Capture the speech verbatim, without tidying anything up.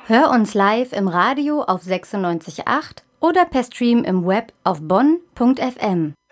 Hör uns live im Radio auf sechsundneunzig Komma acht oder per Stream im Web auf bonn punkt f m.